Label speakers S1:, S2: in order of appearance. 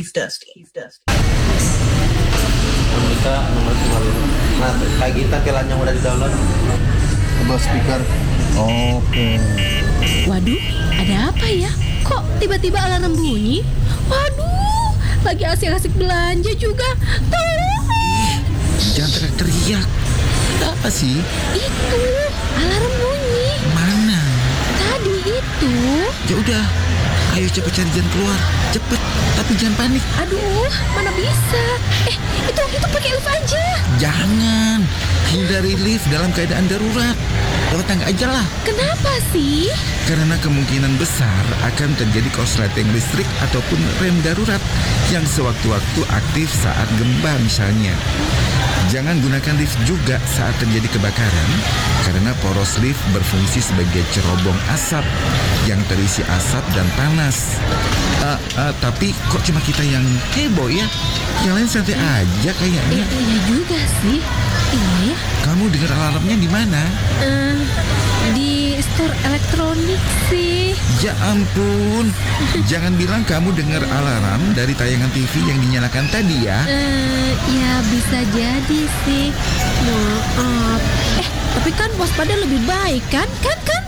S1: Kita nomor kemarin. Nah, kayak kita kelan yang udah di-download.
S2: Coba speaker. Oke.
S3: Waduh, ada apa ya? Kok tiba-tiba alarm bunyi? Waduh, lagi asik-asik belanja juga. Tolong!
S2: Jangan teriak-teriak. Apa sih?
S3: Itu, alarm bunyi.
S2: Mana?
S3: Tadi itu.
S2: Ya udah, ayo cepet cari jalan keluar. Cepet, tapi jangan panik.
S3: Aduh, mana bisa? Itu pakai lift aja.
S2: Jangan. Hindari lift dalam keadaan darurat. Lewat tangga aja lah.
S3: Kenapa sih?
S2: Karena kemungkinan besar akan terjadi korsleting listrik ataupun rem darurat yang sewaktu-waktu aktif saat gempa misalnya. Jangan gunakan lift juga saat terjadi kebakaran karena poros lift berfungsi sebagai cerobong asap yang terisi asap dan panas. Tapi kok cuma kita yang heboh ya? Yang lain santai aja kayaknya.
S3: Iya juga sih. Iya ya.
S2: Kamu dengar alarmnya di mana?
S3: Di store elektronik sih.
S2: Ya ampun, jangan bilang kamu dengar alarm dari tayangan TV yang dinyalakan tadi ya.
S3: Ya bisa jadi sih. Maaf. Tapi kan waspada lebih baik kan? Kan?